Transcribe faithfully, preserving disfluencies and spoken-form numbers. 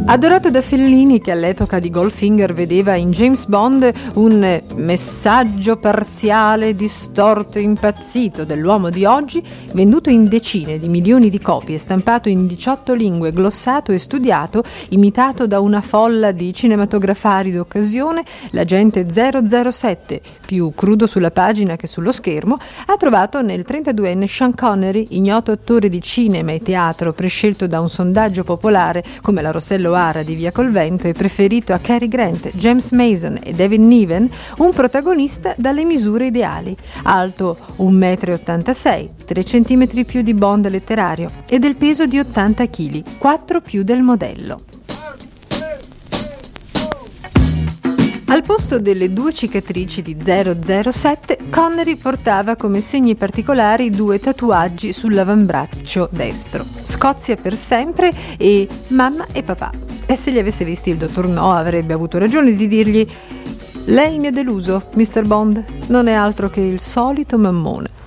Adorato da Fellini, che all'epoca di Goldfinger vedeva in James Bond un messaggio parziale, distorto e impazzito dell'uomo di oggi, venduto in decine di milioni di copie, stampato in diciotto lingue, glossato e studiato, imitato da una folla di cinematografari d'occasione, l'agente zero zero sette, più crudo sulla pagina che sullo schermo, ha trovato nel trentaduenne Sean Connery, ignoto attore di cinema e teatro prescelto da un sondaggio popolare come la Rossello di Via col Vento e preferito a Cary Grant, James Mason e David Niven, un protagonista dalle misure ideali, alto un metro e ottantasei, tre centimetri più di Bond letterario e del peso di ottanta chili, quattro più del modello. Al posto delle due cicatrici di zero zero sette, Connery portava come segni particolari due tatuaggi sull'avambraccio destro: Scozia per sempre e mamma e papà. E se li avesse visti il dottor No avrebbe avuto ragione di dirgli: lei mi ha deluso, mister Bond, non è altro che il solito mammone.